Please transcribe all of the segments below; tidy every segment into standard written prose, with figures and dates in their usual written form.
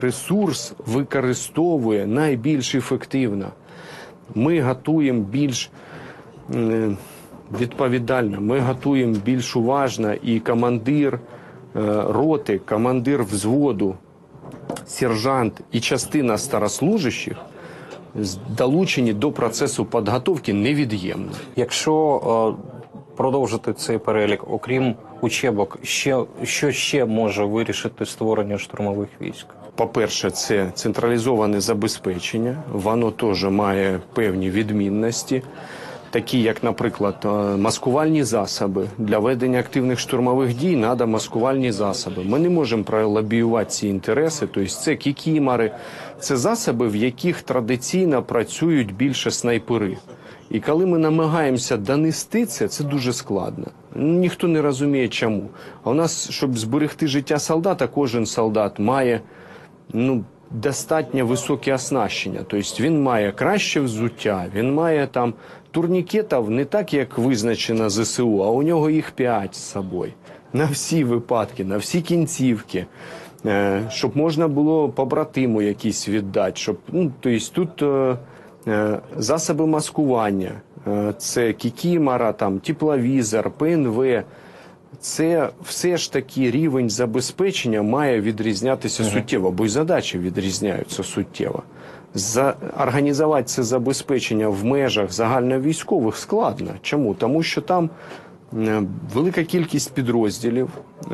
ресурс використовує найбільш ефективно. Ми готуємо більш відповідально, ми готуємо більш уважно, і командир роти, командир взводу, сержант і частина старослужащих долучені до процесу підготовки невід'ємно. Якщо продовжити цей перелік, окрім учебок, що ще може вирішити створення штурмових військ? По-перше, це централізоване забезпечення, воно теж має певні відмінності, такі як, наприклад, маскувальні засоби. Для ведення активних штурмових дій треба маскувальні засоби. Ми не можемо пролобіювати ці інтереси, тобто це кікімори, це засоби, в яких традиційно працюють більше снайпери. І коли ми намагаємося донести це дуже складно. Ніхто не розуміє чому. А у нас, щоб зберегти життя солдата, кожен солдат має достатньо високе оснащення. Тобто він має краще взуття, він має там турнікетів не так, як визначено ЗСУ, а у нього їх 5 з собою. На всі випадки, на всі кінцівки. Щоб можна було побратиму якісь віддати. Щоб, тобто тут засоби маскування, це кікімора, там, тепловізор, ПНВ. Це все ж таки рівень забезпечення має відрізнятися суттєво, бо й задачі відрізняються суттєво. Організувати це забезпечення в межах загальновійськових складно. Чому? Тому що там велика кількість підрозділів,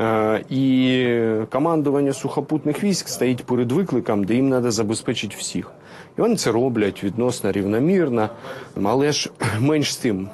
і командування сухопутних військ стоїть перед викликом, де їм треба забезпечити всіх. І вони це роблять відносно рівномірно, але ж менш з тим.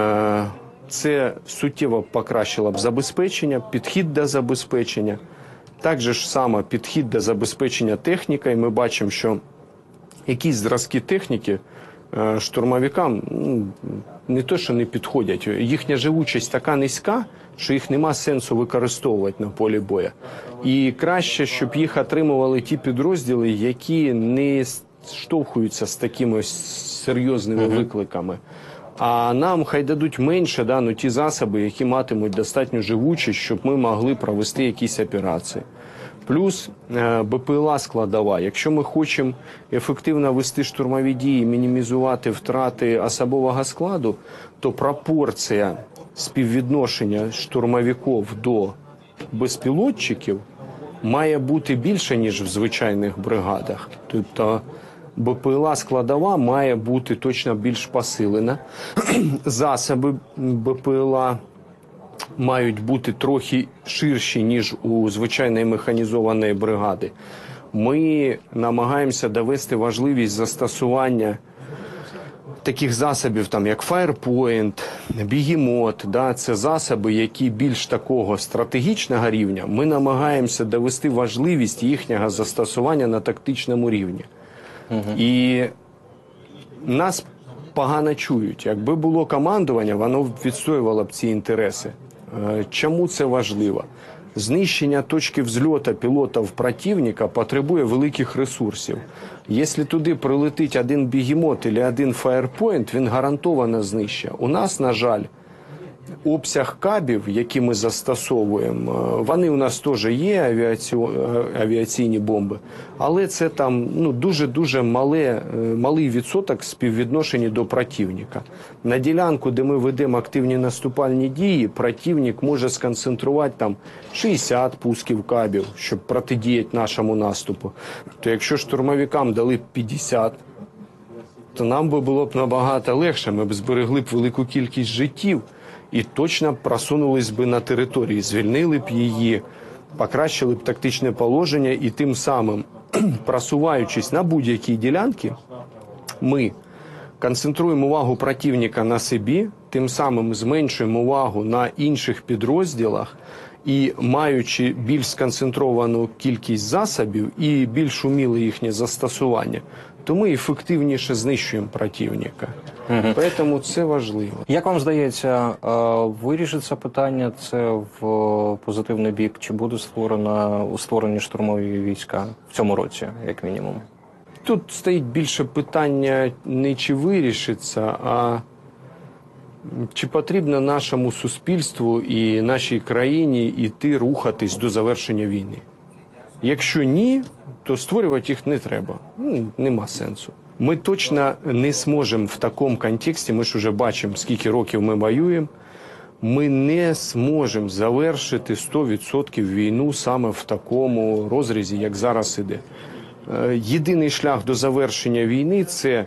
Це суттєво покращило б забезпечення, підхід до забезпечення. Так же ж саме підхід до забезпечення техніки. Ми бачимо, що якісь зразки техніки штурмовикам не то, що не підходять. Їхня живучість така низька, що їх нема сенсу використовувати на полі бою. І краще, щоб їх отримували ті підрозділи, які не штовхуються з такими серйозними викликами. А нам хай дадуть менше, ті засоби, які матимуть достатню живучість, щоб ми могли провести якісь операції. Плюс БПЛА складова. Якщо ми хочемо ефективно вести штурмові дії, мінімізувати втрати особового складу, то пропорція співвідношення штурмовиків до безпілотчиків має бути більше, ніж в звичайних бригадах. Тобто БПЛА складова має бути точно більш посилена. Засоби БПЛА мають бути трохи ширші, ніж у звичайної механізованої бригади. Ми намагаємося довести важливість застосування таких засобів, як Firepoint, Бігемот. Це засоби, які більш такого стратегічного рівня. Ми намагаємося довести важливість їхнього застосування на тактичному рівні. І нас погано чують. Якби було командування, воно відстоювало б ці інтереси. Чому це важливо? Знищення точки взльоту пілотів противника потребує великих ресурсів. Якщо туди прилетить один бігемот або один Firepoint, він гарантовано знищить. У нас, на жаль, обсяг кабів, які ми застосовуємо, вони у нас теж є, авіаційні бомби, але це там дуже-дуже малий відсоток співвідношені до противника. На ділянку, де ми ведемо активні наступальні дії, противник може сконцентрувати там 60 пусків кабів, щоб протидіяти нашому наступу. То якщо штурмовикам дали 50, то нам би було б набагато легше, ми б зберегли б велику кількість життів і точно просунулись би на території, звільнили б її, покращили б тактичне положення, і тим самим, просуваючись на будь-якій ділянці, ми концентруємо увагу противника на собі, тим самим зменшуємо увагу на інших підрозділах, і маючи більш сконцентровану кількість засобів і більш уміле їхнє застосування, то ми ефективніше знищуємо противника. Тому це важливо. Як вам здається, вирішиться питання це в позитивний бік? Чи буде створені штурмові війська в цьому році, як мінімум? Тут стоїть більше питання не чи вирішиться, а чи потрібно нашому суспільству і нашій країні рухатись до завершення війни. Якщо ні, то створювати їх не треба. Нема сенсу. Ми точно не зможемо в такому контексті, ми ж вже бачимо, скільки років ми воюємо, ми не зможемо завершити 100% війну саме в такому розрізі, як зараз іде. Єдиний шлях до завершення війни – це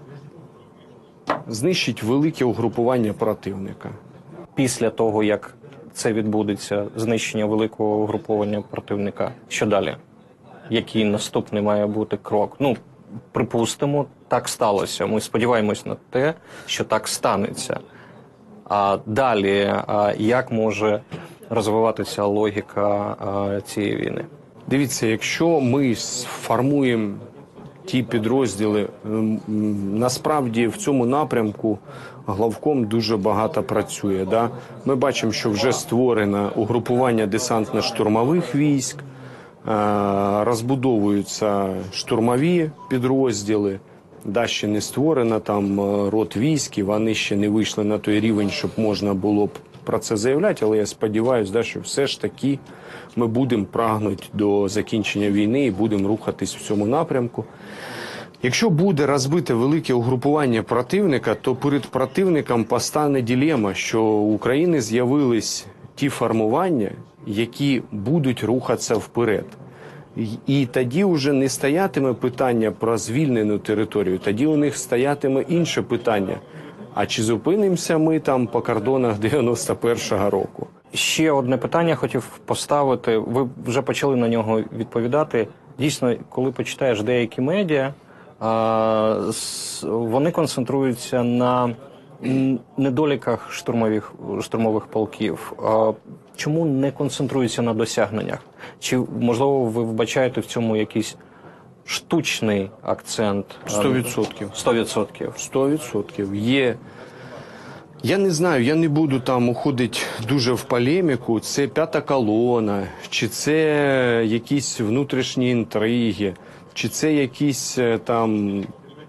знищить велике угрупування противника. Після того, як це відбудеться, знищення великого угруповання противника, що далі? Який наступний має бути крок? Припустимо, так сталося. Ми сподіваємось на те, що так станеться. А далі, як може розвиватися логіка цієї війни? Дивіться, якщо ми сформуємо ті підрозділи, насправді в цьому напрямку главком дуже багато працює. Да? Ми бачимо, що вже створено угрупування десантно-штурмових військ, розбудовуються штурмові підрозділи, ще не створено там рот військ, і вони ще не вийшли на той рівень, щоб можна було б про це заявляти, але я сподіваюся, що все ж таки ми будемо прагнути до закінчення війни і будемо рухатись в цьому напрямку. Якщо буде розбите велике угрупування противника, то перед противником постане дилема, що у України з'явились ті формування, які будуть рухатися вперед. І тоді вже не стоятиме питання про звільнену територію, тоді у них стоятиме інше питання. А чи зупинимося ми там по кордонах 91-го року? Ще одне питання хотів поставити. Ви вже почали на нього відповідати. Дійсно, коли почитаєш деякі медіа, вони концентруються на недоліках штурмових полків. Чому не концентруються на досягненнях? Чи, можливо, ви вбачаєте в цьому якийсь штучний акцент? 100%. 100%. 100%. Є. Я не знаю, я не буду там уходити дуже в полеміку, це п'ята колона, чи це якісь внутрішні інтриги, чи це якісь там,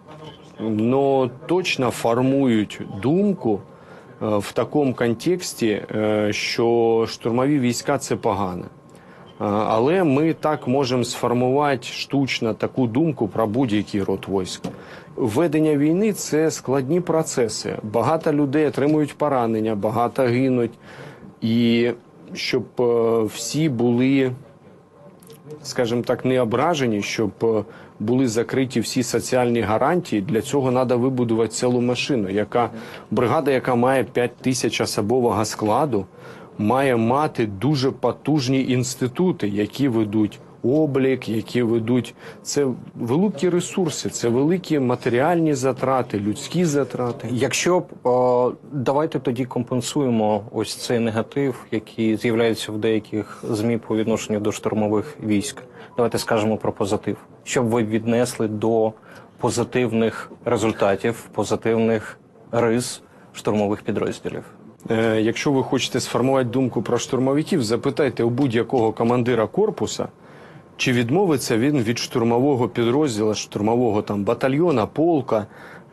точно формують думку в такому контексті, що штурмові війська – це погано. Але ми так можемо сформувати штучно таку думку про будь-який род військ. Ведення війни – це складні процеси. Багато людей отримують поранення, багато гинуть. І щоб всі були, скажімо так, не ображені, щоб були закриті всі соціальні гарантії, для цього треба вибудувати цілу машину. Бригада, яка має 5 тисяч особового складу, має мати дуже потужні інститути, які ведуть облік, які ведуть... Це великі ресурси, це великі матеріальні затрати, людські затрати. Якщо давайте тоді компенсуємо ось цей негатив, який з'являється в деяких ЗМІ по відношенню до штурмових військ. Давайте скажемо про позитив. Щоб ви віднесли до позитивних результатів, позитивних рис штурмових підрозділів. Якщо ви хочете сформувати думку про штурмовиків, запитайте у будь-якого командира корпуса, чи відмовиться він від штурмового підрозділу, штурмового там батальйона, полка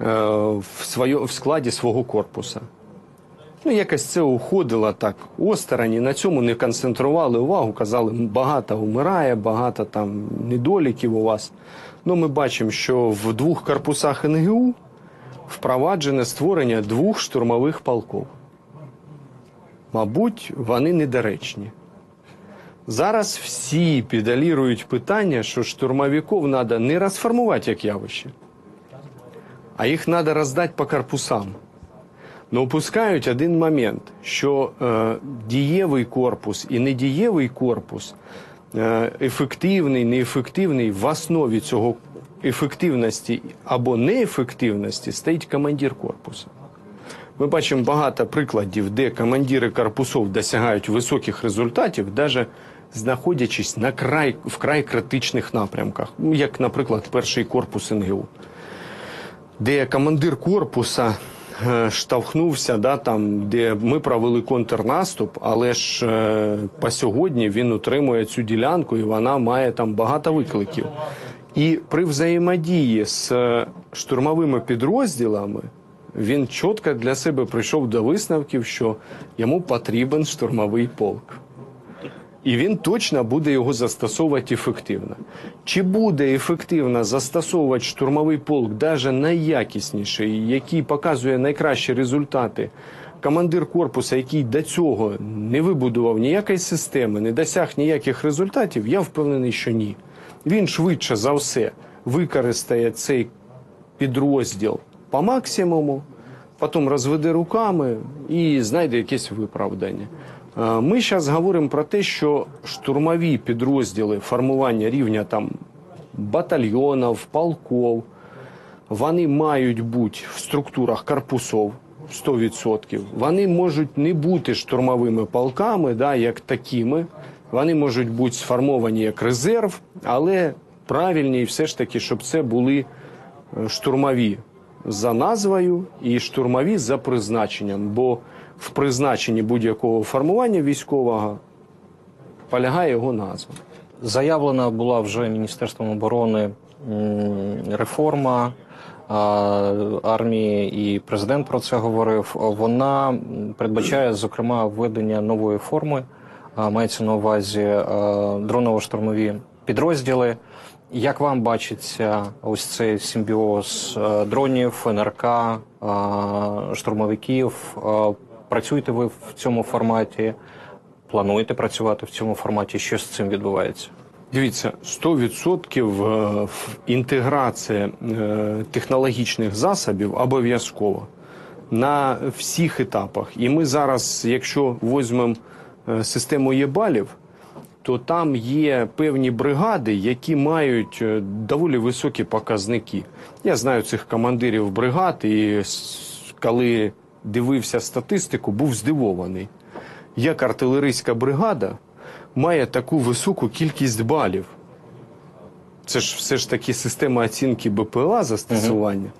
в складі свого корпуса. Якось це уходило так осторонь, на цьому не концентрували увагу, казали, багато вмирає, багато там недоліків у вас. Ми бачимо, що в 2 корпусах НГУ впроваджене створення 2 штурмових полків. Мабуть, вони недоречні. Зараз всі педалірують питання, що штурмовиків треба не розформувати як явище, а їх треба роздати по корпусам. Но упускають один момент, що дієвий корпус і недієвий корпус, ефективний, неефективний, в основі цього ефективності або неефективності стоїть командир корпусу. Ми бачимо багато прикладів, де командири корпусів досягають високих результатів, навіть знаходячись в край критичних напрямках, як, наприклад, перший корпус НГУ, де командир корпуса штовхнувся, де ми провели контрнаступ, але ж по сьогодні він утримує цю ділянку і вона має там багато викликів. І при взаємодії з штурмовими підрозділами він чітко для себе прийшов до висновків, що йому потрібен штурмовий полк. І він точно буде його застосовувати ефективно. Чи буде ефективно застосовувати штурмовий полк, навіть найякісніший, який показує найкращі результати, командир корпусу, який до цього не вибудував ніякої системи, не досяг ніяких результатів, я впевнений, що ні. Він швидше за все використає цей підрозділ по максимуму, потім розведе руками і знайде якесь виправдання. Ми зараз говоримо про те, що штурмові підрозділи формування рівня там батальйонів, полків, вони мають бути в структурах корпусів 100%. Вони можуть не бути штурмовими полками, да, як такими. Вони можуть бути сформовані як резерв, але правильні все ж таки, щоб це були штурмові за назвою і штурмові за призначенням. Бо в призначенні будь-якого формування військового полягає його назва. Заявлена була вже Міністерством оборони реформа армії, і президент про це говорив. Вона передбачає, зокрема, введення нової форми, мається на увазі дроново-штурмові підрозділи. Як вам бачиться ось цей симбіоз дронів, НРК, штурмовиків? Працюєте ви в цьому форматі? Плануєте працювати в цьому форматі? Що з цим відбувається? Дивіться, 100% інтеграція технологічних засобів обов'язково на всіх етапах. І ми зараз, якщо візьмемо систему Є-балів, то там є певні бригади, які мають доволі високі показники. Я знаю цих командирів бригад, і коли дивився статистику, був здивований. Як артилерійська бригада має таку високу кількість балів. Це ж все ж таки система оцінки БПЛА застосування.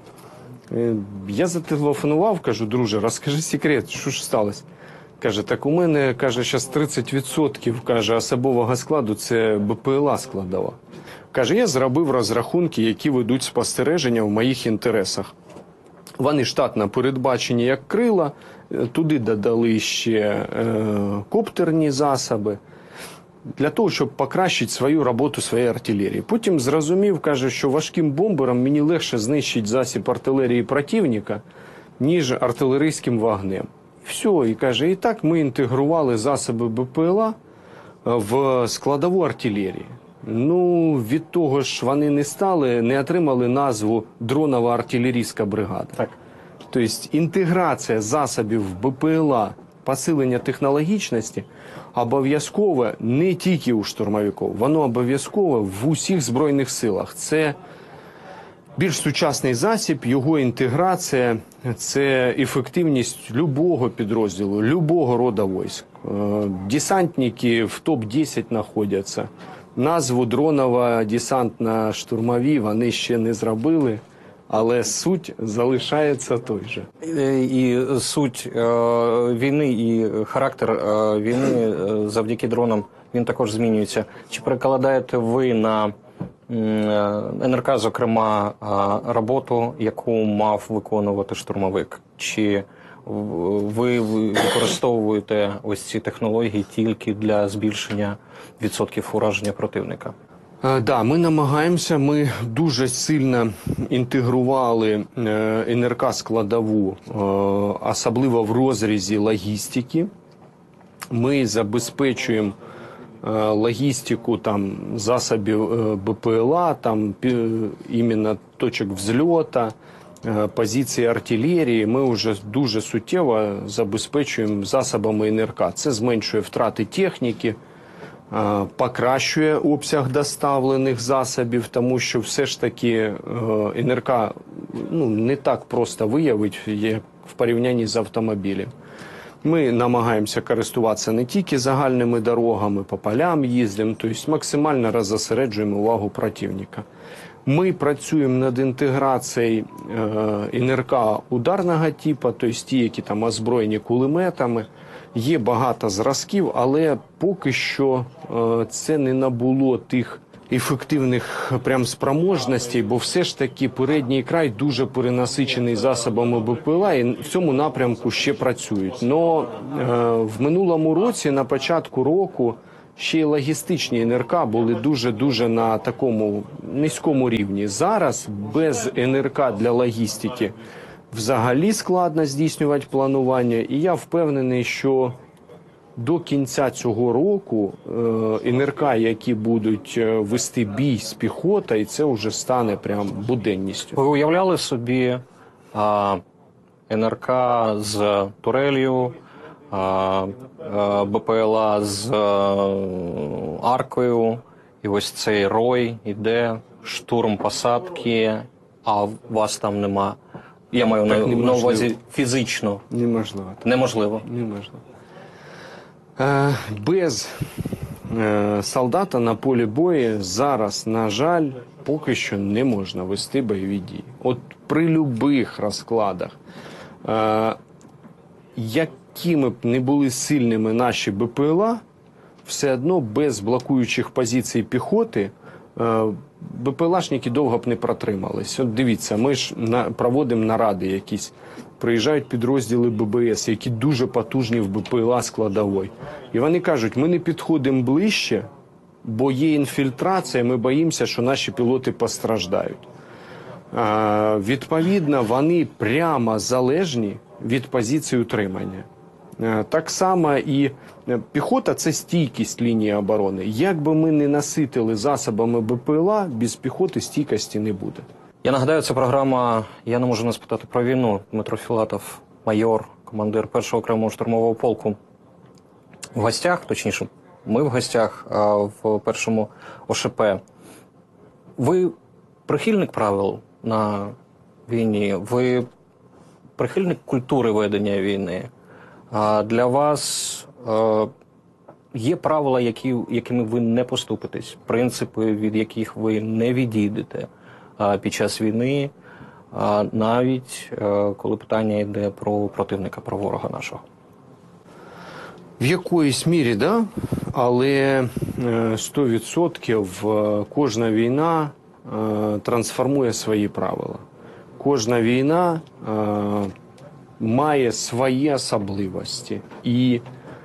Я зателефонував, кажу, друже, розкажи секрет, що ж сталося? Каже, так у мене, каже, зараз 30%, каже, особового складу – це БПЛА складова. Каже, я зробив розрахунки, які ведуть спостереження в моїх інтересах. Вони штатно передбачені як крила, туди додали ще коптерні засоби, для того, щоб покращити свою роботу своєї артилерії. Потім зрозумів, каже, що важким бомбером мені легше знищити засіб артилерії противника, ніж артилерійським вогнем. Все, і каже, і так ми інтегрували засоби БПЛА в складову артилерії. Ну, від того ж вони не отримали назву дронова артилерійська бригада. Так. Тобто інтеграція засобів БПЛА, посилення технологічності обов'язково не тільки у штурмовиків, воно обов'язково в усіх Збройних силах. Це більш сучасний засіб, його інтеграція – це ефективність любого підрозділу, любого роду військ. Десантники в топ-10 знаходяться. Назву дронова десантно-штурмові вони ще не зробили, але суть залишається той же. І суть війни, і характер війни завдяки дронам, він також змінюється. Чи перекладаєте ви на НРК, зокрема, роботу, яку мав виконувати штурмовик? Чи ви використовуєте ось ці технології тільки для збільшення відсотків ураження противника? Да, ми намагаємося, ми дуже сильно інтегрували НРК складову, особливо в розрізі логістики. Ми забезпечуємо логістику там, засобів БПЛА, там, іменно точок взльоту, позиції артилерії. Ми вже дуже суттєво забезпечуємо засобами НРК. Це зменшує втрати техніки, покращує обсяг доставлених засобів, тому що все ж таки НРК не так просто виявить, як в порівнянні з автомобілем. Ми намагаємося користуватися не тільки загальними дорогами, по полям їздимо, тобто максимально розосереджуємо увагу противника. Ми працюємо над інтеграцією НРК ударного типу, тобто ті, які там озброєні кулеметами. Є багато зразків, але поки що це не набуло тих ефективних прям спроможностей, бо все ж таки передній край дуже перенасичений засобами БПЛА і в цьому напрямку ще працюють. Но в минулому році, на початку року, ще й логістичні НРК були дуже-дуже на такому низькому рівні. Зараз без НРК для логістики взагалі складно здійснювати планування, і я впевнений, що до кінця цього року НРК, які будуть вести бій з піхотою, це вже стане прям буденністю. Ви уявляли собі НРК з турелью, БПЛА з аркою, і ось цей рой іде, штурм посадки, а вас там нема. Я маю на увазі фізично. Неможливо. Неможливо. Неможливо. Без солдата на полі бою зараз, на жаль, поки що не можна вести бойові дії. От при любих розкладах, якими б не були сильними наші БПЛА, все одно без блокуючих позицій піхоти БПЛАшники довго б не протримались. От дивіться, ми ж проводимо наради якісь. Приїжджають підрозділи ББС, які дуже потужні в БПЛА складової. І вони кажуть, ми не підходимо ближче, бо є інфільтрація, ми боїмося, що наші пілоти постраждають. Відповідно, вони прямо залежні від позиції утримання. Так само і піхота – це стійкість лінії оборони. Як би ми не наситили засобами БПЛА, без піхоти стійкості не буде. Я нагадаю, це програма «Я не можу не спитати про війну». Дмитро Філатов, майор, командир 1-го окремого штурмового полку. В гостях, точніше, ми в гостях в 1-му ОШП. Ви прихильник правил на війні? Ви прихильник культури ведення війни? Для вас є правила, якими ви не поступитесь, принципи, від яких ви не відійдете під час війни, навіть коли питання йде про противника, про ворога нашого? В якоїсь мірі, да, але 100% кожна війна трансформує свої правила. Кожна війна має свої особливості. І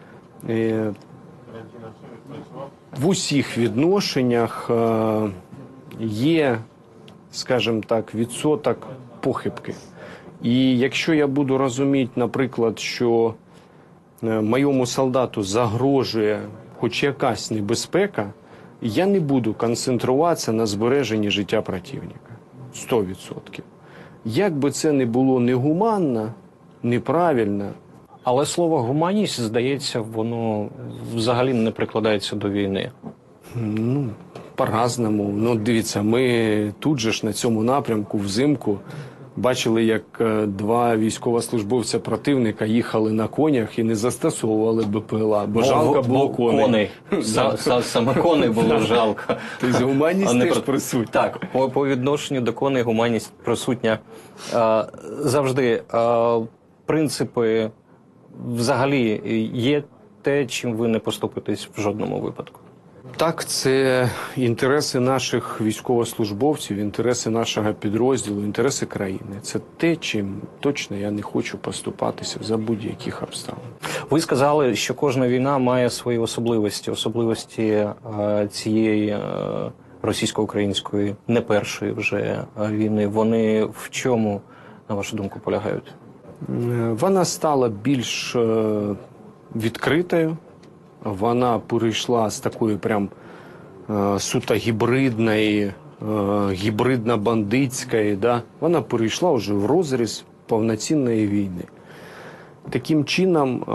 в усіх відношеннях є, скажімо так, відсоток похибки. І якщо я буду розуміти, наприклад, що моєму солдату загрожує хоч якась небезпека, я не буду концентруватися на збереженні життя противника. 100%. Як би це не було негуманно, неправильно. Але слово «гуманність», здається, воно взагалі не прикладається до війни. Ну, по-разному. Ну, дивіться, ми тут же ж на цьому напрямку взимку бачили, як два військовослужбовця противника їхали на конях і не застосовували БПЛА, бо жалко було коней. Саме коней було жалко. Тобто гуманність теж присутня. Так, по відношенню до коней гуманність присутня завжди. Принципи взагалі є те, чим ви не поступитесь в жодному випадку? Так, це інтереси наших військовослужбовців, інтереси нашого підрозділу, інтереси країни. Це те, чим точно я не хочу поступатися за будь-яких обставин. Ви сказали, що кожна війна має свої особливості. Особливості цієї російсько-української, не першої вже війни. Вони в чому, на вашу думку, полягають? Вона стала більш відкритою. Вона перейшла з такої прям суто гібридної, гібридно-бандитської, да? Вона перейшла вже в розріз повноцінної війни. Таким чином,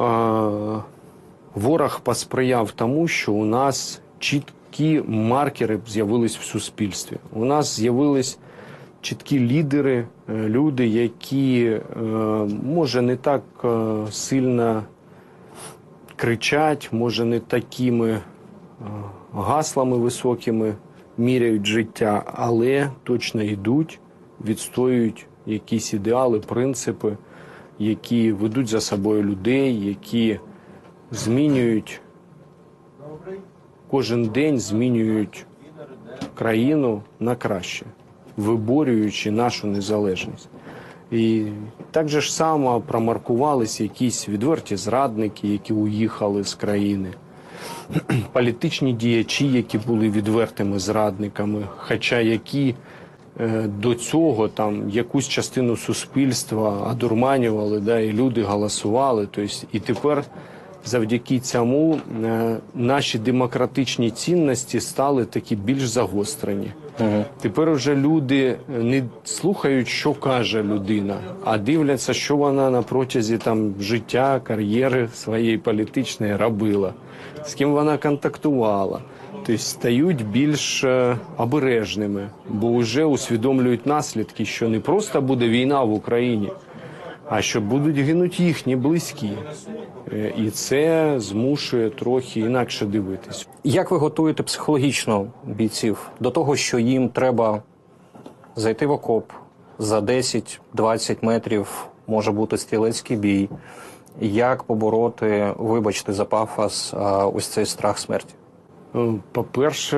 ворог посприяв тому, що у нас чіткі маркери з'явились в суспільстві. У нас з'явились чіткі лідери, люди, які, може, не так сильно кричать, може, не такими гаслами високими міряють життя, але точно йдуть, відстоюють якісь ідеали, принципи, які ведуть за собою людей, які змінюють, кожен день змінюють країну на краще, виборюючи нашу незалежність. І так же ж само промаркувались якісь відверті зрадники, які уїхали з країни. політичні діячі, які були відвертими зрадниками, хоча які до цього там якусь частину суспільства одурманювали, да, і люди голосували. Тобто, і тепер завдяки цьому наші демократичні цінності стали такі більш загострені. Тепер вже люди не слухають, що каже людина, а дивляться, що вона на протязі там життя, кар'єри своєї політичної робила, з ким вона контактувала. Тобто стають більш обережними, бо вже усвідомлюють наслідки, що не просто буде війна в Україні, а що будуть гинуть їхні близькі. І це змушує трохи інакше дивитись. Як ви готуєте психологічно бійців до того, що їм треба зайти в окоп за 10-20 метрів, може бути стрілецький бій? Як побороти, вибачте за пафос, ось цей страх смерті? По-перше,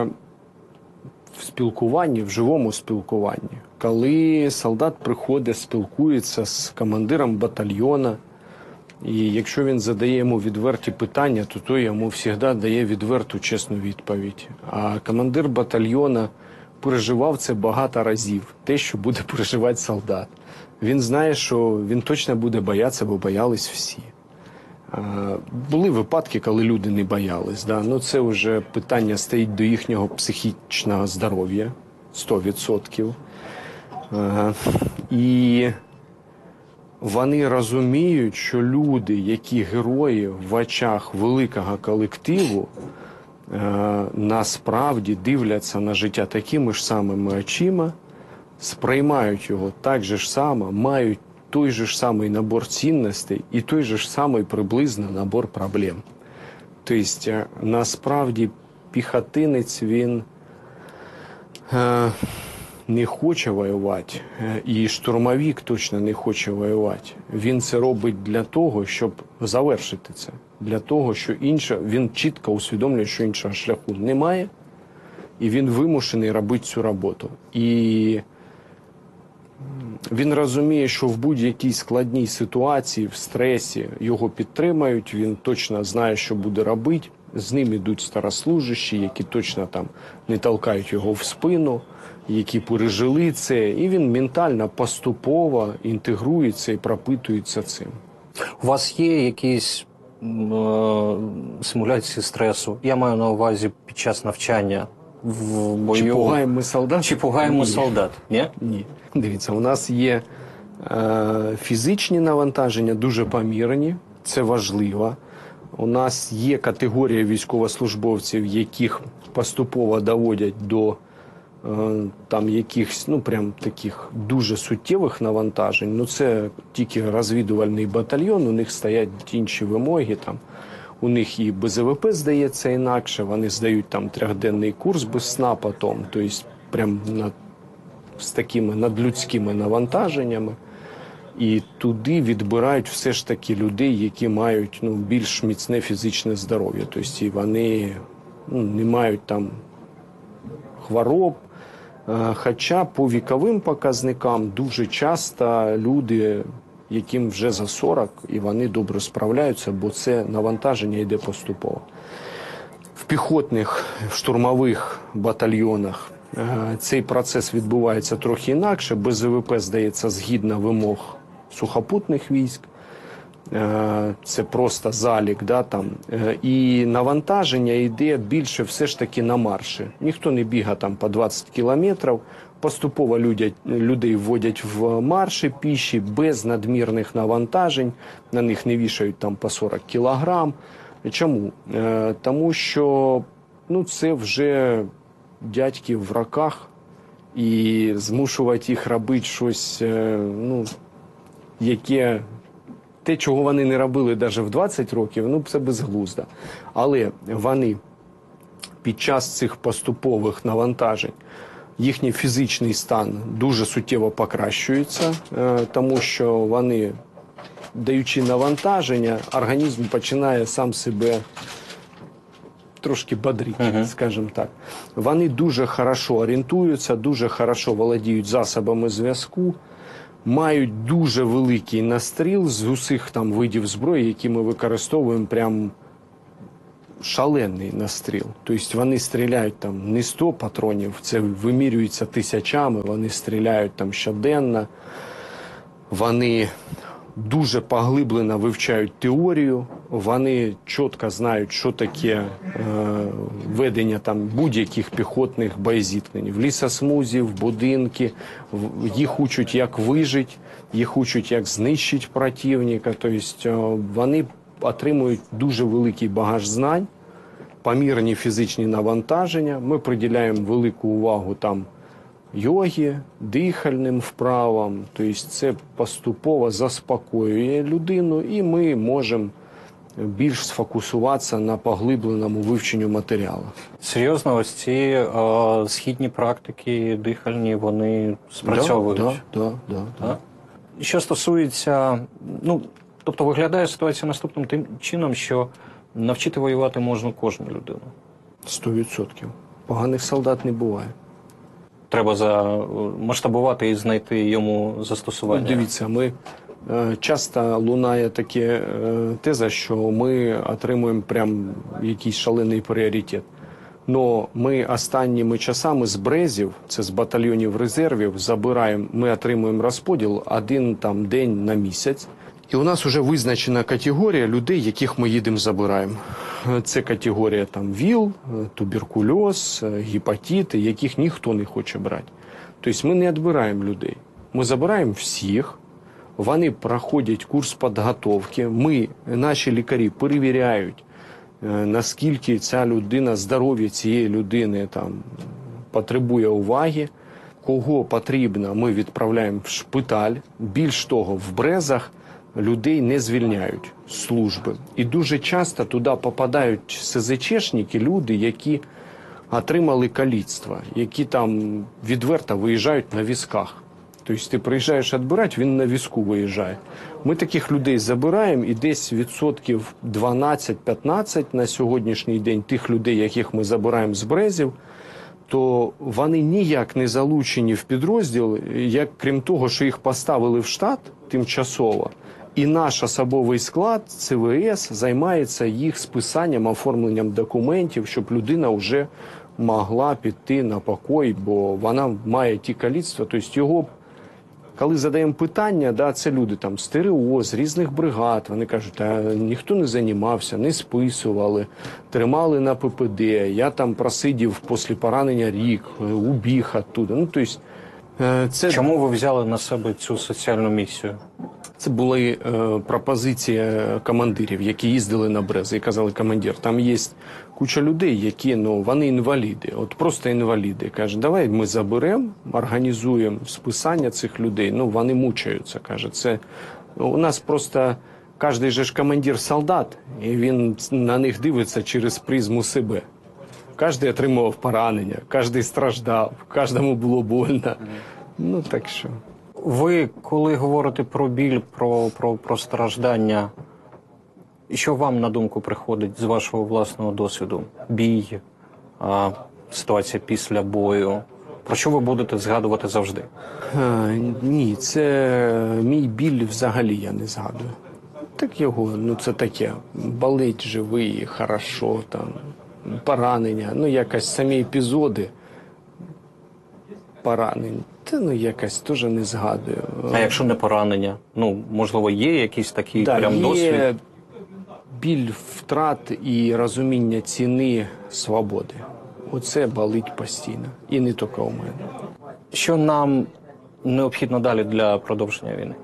в спілкуванні, в живому спілкуванні. Коли солдат приходить, спілкується з командиром батальйона, і якщо він задає йому відверті питання, то той йому завжди дає відверту, чесну відповідь. А командир батальйона переживав це багато разів, те, що буде переживати солдат. Він знає, що він точно буде боятися, бо боялись всі. Були випадки, коли люди не боялись. Да? Ну, це вже питання стоїть до їхнього психічного здоров'я, 100%. І вони розуміють, що люди, які герої в очах великого колективу, насправді дивляться на життя такими ж самими очима, сприймають його так же ж само, мають той же ж самий набор цінностей і той же ж самий приблизно набор проблем. Тобто, насправді, піхотинець, він не хоче воювати, і штурмовик точно не хоче воювати. Він це робить для того, щоб завершити це. Для того, що він чітко усвідомлює, що іншого шляху немає, і він вимушений робити цю роботу. І він розуміє, що в будь-якій складній ситуації, в стресі його підтримають, він точно знає, що буде робити. З ним ідуть старослужащі, які точно там не толкають його в спину, які пережили це, і він ментально поступово інтегрується і пропитується цим. У вас є якісь симуляції стресу? Я маю на увазі під час навчання в бою. Чи пугаємо ми солдат? Чи пугаємо Ні. солдат? Ні? Ні. Дивіться, у нас є фізичні навантаження дуже помірні, це важливо. У нас є категорія військовослужбовців, яких поступово доводять до там якихось, ну, прям таких дуже суттєвих навантажень. Ну, це тільки розвідувальний батальйон, у них стоять інші вимоги, там. У них і БЗВП здається інакше, вони здають там 3-денний курс без сна потім, тобто прям з такими надлюдськими навантаженнями. І туди відбирають все ж таки людей, які мають більш міцне фізичне здоров'я. Тобто і вони не мають там хвороб. Хоча по віковим показникам дуже часто люди, яким вже за 40, і вони добре справляються, бо це навантаження йде поступово. В піхотних, штурмових батальйонах цей процес відбувається трохи інакше. БЗВП здається згідно вимог сухопутних військ. Це просто залік, да, там. І навантаження йде більше все ж таки на марші. Ніхто не бігає там по 20 кілометрів. Поступово людей вводять в марші піші без надмірних навантажень. На них не вішають там по 40 кілограм. Чому? Тому що це вже дядьки в роках, і змушувати їх робити щось, яке те, чого вони не робили навіть в 20 років, це безглуздо. Але вони під час цих поступових навантажень, їхній фізичний стан дуже суттєво покращується, тому що вони, даючи навантаження, організм починає сам себе трошки бодрити, скажімо так. Вони дуже хорошо орієнтуються, дуже хорошо володіють засобами зв'язку, мають дуже великий настріл з усіх там видів зброї, які ми використовуємо прям шалений настріл. Тобто вони стріляють там не 100 патронів, це вимірюється тисячами, вони стріляють там щоденно. Вони дуже поглиблено вивчають теорію, вони чітко знають, що таке ведення там будь-яких піхотних боєзіткнень. В лісосмузі, в будинки, їх учать, як вижити, їх учать, як знищити противника. Тобто вони отримують дуже великий багаж знань, помірні фізичні навантаження. Ми приділяємо велику увагу там йогі, дихальним вправам. Тобто це поступово заспокоює людину, і ми можемо більш сфокусуватися на поглибленому вивченню матеріалу. Серйозно, ось ці східні практики дихальні, вони спрацьовують? Да. Що стосується, тобто виглядає ситуація наступним тим чином, що навчити воювати можна кожну людину. 100%. Поганих солдат не буває. Треба масштабувати і знайти йому застосування. Дивіться, часто лунає таке теза, що ми отримуємо прям якийсь шалений пріоритет. Но ми останніми часами з Брезів, це з батальйонів резервів, забираємо, ми отримуємо розподіл один там день на місяць. І у нас вже визначена категорія людей, яких ми їдемо забираємо. Це категорія там ВІЛ, туберкульоз, гепатити, яких ніхто не хоче брати. Тобто ми не відбираємо людей. Ми забираємо всіх, вони проходять курс підготовки, наші лікарі перевіряють, наскільки ця людина, здоров'я цієї людини там потребує уваги. Кого потрібно, ми відправляємо в шпиталь. Більш того, в Брезах людей не звільняють з служби. І дуже часто туди попадають СЗЧшники, люди, які отримали каліцтво, які там відверто виїжджають на візках. Тобто ти приїжджаєш відбирати, він на візку виїжджає. Ми таких людей забираємо, і десь відсотків 12-15 на сьогоднішній день тих людей, яких ми забираємо з Брезів, то вони ніяк не залучені в підрозділ, як крім того, що їх поставили в штат тимчасово, і наш особовий склад ЦВС займається їх списанням, оформленням документів, щоб людина вже могла піти на покой, бо вона має ті каліцтва. Тобто його, коли задаємо питання, це люди там з ТРО, з різних бригад, вони кажуть, ніхто не займався, не списували, тримали на ППД, я там просидів після поранення рік, убіг оттуда. Чому ви взяли на себе цю соціальну місію? Це були пропозиції командирів, які їздили на Брези і казали, командир, там є куча людей, які, вони інваліди, от просто інваліди. Каже, давай ми заберемо, організуємо списання цих людей, вони мучаються, каже. Це у нас просто кожен же ж командир солдат, і він на них дивиться через призму себе. Кожен отримував поранення, кожен страждав, кожному було больно. Так що... Ви, коли говорите про біль, про страждання, що вам на думку приходить з вашого власного досвіду? Бій, ситуація після бою. Про що ви будете згадувати завжди? Ні, це мій біль взагалі я не згадую. Так його, це таке, болить живий, хорошо, там, поранення, якось самі епізоди поранень. Якось теж не згадую. А якщо не поранення? Можливо, є якийсь такий прям досвід? Є біль втрат і розуміння ціни свободи. Оце болить постійно. І не тільки у мене. Що нам необхідно далі для продовження війни?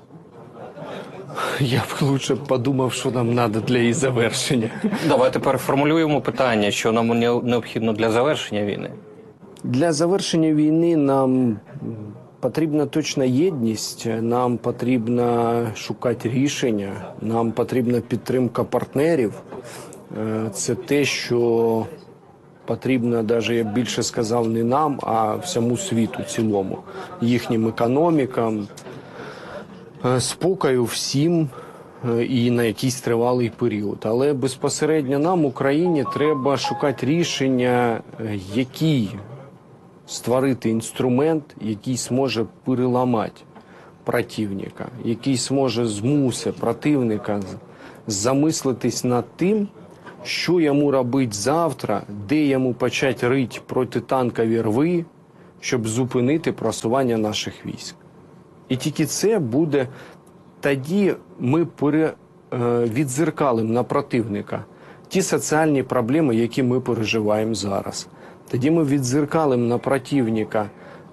Я б лучше подумав, що нам треба для її завершення. Давайте переформулюємо питання, що нам необхідно для завершення війни. Для завершення війни нам потрібна точна єдність, нам потрібно шукати рішення, нам потрібна підтримка партнерів. Це те, що потрібно, навіть я б більше сказав, не нам, а всьому світу цілому, їхнім економікам, спокою всім і на якийсь тривалий період. Але безпосередньо нам, Україні, треба шукати рішення, який створити інструмент, який зможе переламати противника, який зможе змусити противника замислитись над тим, що йому робити завтра, де йому почати рити протитанкові рви, щоб зупинити просування наших військ. І тільки це буде, тоді ми віддзеркалимо на противника ті соціальні проблеми, які ми переживаємо зараз. Тоді ми віддзеркалимо на противника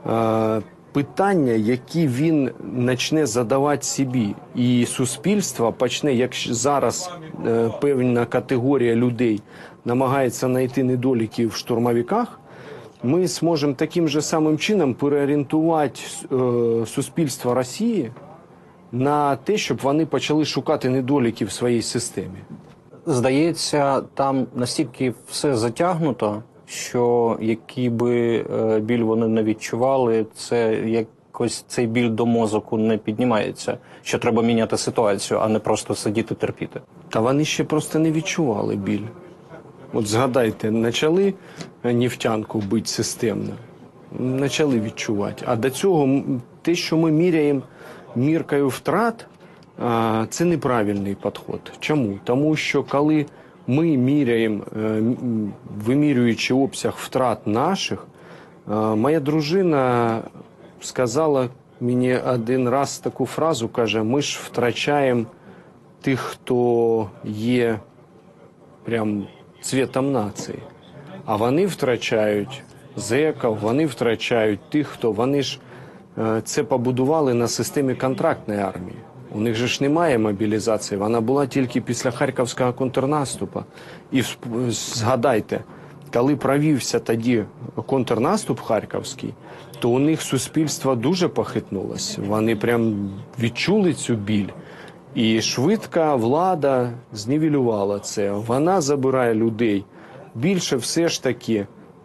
питання, які він почне задавати собі. І суспільство почне, як зараз певна категорія людей намагається знайти недоліки в штурмовиках, ми зможемо таким же самим чином переорієнтувати суспільство Росії на те, щоб вони почали шукати недоліки в своїй системі. Здається, там настільки все затягнуто, що який би біль вони не відчували, це якось цей біль до мозоку не піднімається, що треба міняти ситуацію, а не просто сидіти терпіти. Та вони ще просто не відчували біль. От згадайте, почали нефтянку бити системно, почали відчувати. А до цього те, що ми міряємо міркою втрат, це неправильний підход. Чому? Тому що коли ми міряємо, вимірюючи обсяг втрат наших, моя дружина сказала мені один раз таку фразу, каже, ми ж втрачаємо тих, хто є прям цвітом нації. А вони втрачають зеків, вони втрачають тих, хто, вони ж це побудували на системі контрактної армії. У них же ж немає мобілізації, вона була тільки після Харківського контрнаступу. І згадайте, коли провівся тоді контрнаступ харківський, то у них суспільство дуже похитнулося. Вони прям відчули цю біль. І швидко влада знівелювала це. Вона забирає людей. Більше все ж таки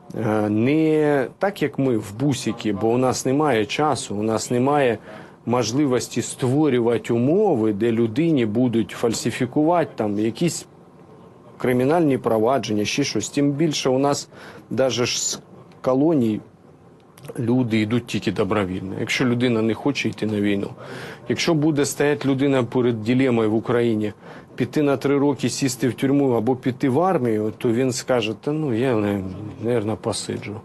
не так, як ми в бусики, бо у нас немає часу, у нас немає можливості створювати умови, де людині будуть фальсифікувати там якісь кримінальні провадження, ще щось. Тим більше у нас навіть з колоній люди йдуть тільки добровільно. Якщо людина не хоче йти на війну. Якщо буде стояти людина перед дилемою в Україні, піти на 3 роки, сісти в тюрму або піти в армію, то він скаже, та ну я, мабуть, посиджу.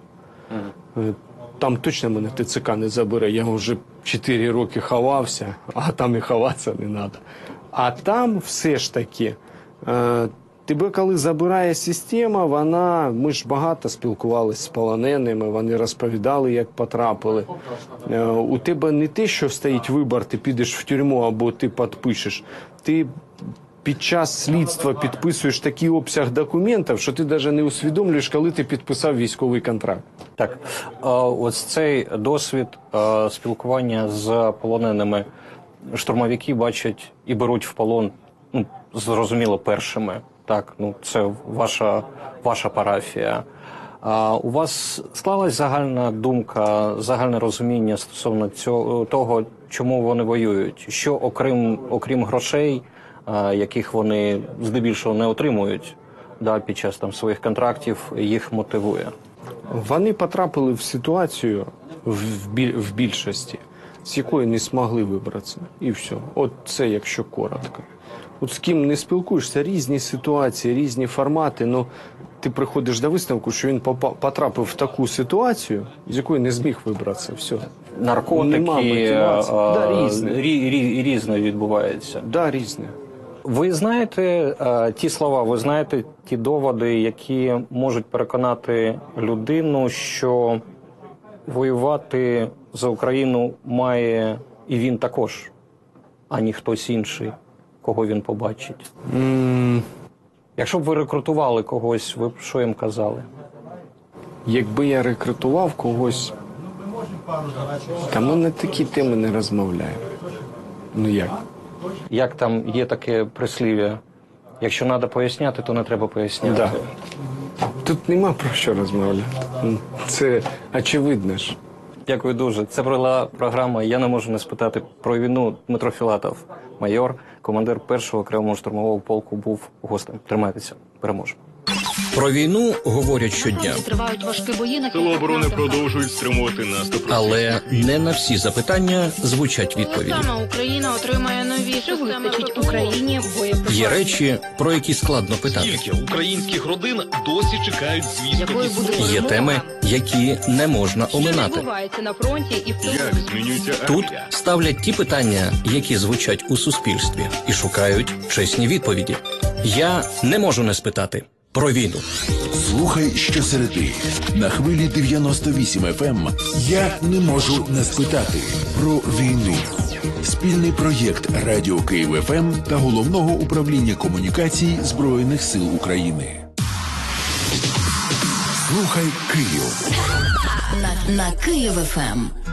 Там точно мене ТЦК не забере, я вже 4 роки ховався, а там і ховатися не треба. А там все ж таки, тебе коли забирає система, ми ж багато спілкувалися з полоненими, вони розповідали, як потрапили. У тебе не те, що стоїть вибір, ти підеш в тюрму або ти підпишеш. Ти під час слідства підписуєш такий обсяг документів, що ти навіть не усвідомлюєш, коли ти підписав військовий контракт. Так, ось цей досвід спілкування з полоненими штурмовики бачать і беруть в полон, ну, зрозуміло, першими. Так, ну це ваша парафія. У вас склалась загальна думка, загальне розуміння стосовно того, чому вони воюють? Що окрім грошей, яких вони здебільшого не отримують, під час там своїх контрактів, їх мотивує? Вони потрапили в ситуацію в більшості, з якої не змогли вибратися. І все. От це якщо коротко. От з ким не спілкуєшся, різні ситуації, різні формати, але ти приходиш до висновку, що він потрапив в таку ситуацію, з якої не зміг вибратися. Все. Наркотики, різне відбувається. Да, різне. Ви знаєте ті слова, ви знаєте ті доводи, які можуть переконати людину, що воювати за Україну має і він також, а не хтось інший, кого він побачить? Якщо б ви рекрутували когось, ви б що їм казали? Якби я рекрутував когось, та ми на такі теми не розмовляємо. Ну як? Як там є таке прислів'я? Якщо треба поясняти, то не треба поясняти. Да. Тут нема про що розмовляти. Це очевидно ж. Дякую дуже. Це була програма «Я не можу не спитати про війну». Дмитро Філатов, майор, командир 1-го окремого штурмового полку, був гостем. Тримайтеся. Переможемо. Про війну говорять щодня, Тривають важкі бої на Сили оборони продовжують стримувати наступ. але не на всі запитання звучать відповіді. Саме Україна отримає нові системи Україні Є речі, про які складно питати. Скільки українських родин досі чекають звісток із фронту? Є теми, які не можна оминати. відбувається на фронті і в Як змінюється Тут армія? ставлять ті питання, які звучать у суспільстві, і шукають чесні відповіді. Я не можу не спитати про війну. Слухай щосереди на хвилі 98 FM. Я не можу не спитати про війну. Спільний проєкт Радіо Київ ФМ та Головного управління комунікацій Збройних сил України. Слухай Київ. На Київ ФМ.